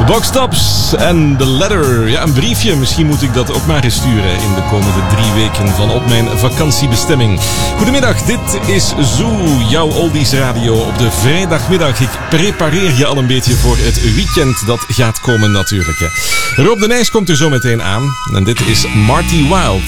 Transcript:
Box Tops en The Letter. Ja, een briefje. Misschien moet ik dat ook maar eens sturen in de komende 3 weken van op mijn vakantiebestemming. Goedemiddag, dit is Zoo, jouw oldies radio op de vrijdagmiddag. Ik prepareer je al een beetje voor het weekend dat gaat komen natuurlijk. Hè. Rob de Nijs komt er zo meteen aan. En dit is Marty Wilde.